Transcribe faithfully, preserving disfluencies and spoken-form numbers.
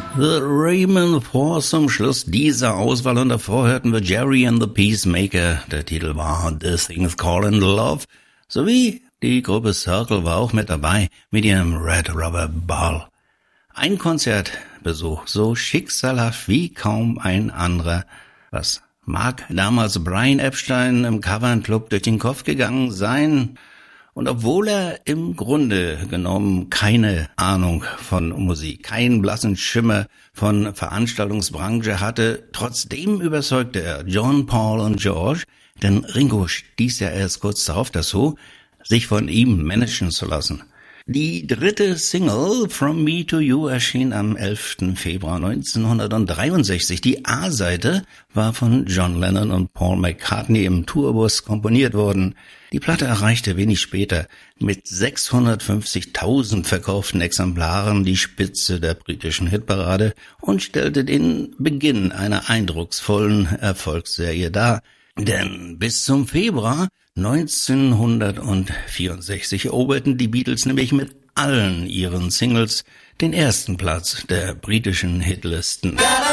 The Raymond Four zum Schluss dieser Auswahl und davor hörten wir Jerry and the Peacemaker. Der Titel war This Thing's Callin' Love. Sowie die Gruppe Circle war auch mit dabei mit ihrem Red Rubber Ball. Ein Konzertbesuch, so schicksalhaft wie kaum ein anderer. Was mag damals Brian Epstein im Cavern Club durch den Kopf gegangen sein? Und obwohl er im Grunde genommen keine Ahnung von Musik, keinen blassen Schimmer von Veranstaltungsbranche hatte, trotzdem überzeugte er John, Paul und George, denn Ringo stieß ja erst kurz darauf dazu, sich von ihm managen zu lassen. Die dritte Single From Me to You erschien am elften Februar neunzehnhundertdreiundsechzig. Die A-Seite war von John Lennon und Paul McCartney im Tourbus komponiert worden. Die Platte erreichte wenig später mit sechshundertfünfzigtausend verkauften Exemplaren die Spitze der britischen Hitparade und stellte den Beginn einer eindrucksvollen Erfolgsserie dar. Denn bis zum Februar neunzehnhundertvierundsechzig eroberten die Beatles nämlich mit allen ihren Singles den ersten Platz der britischen Hitlisten.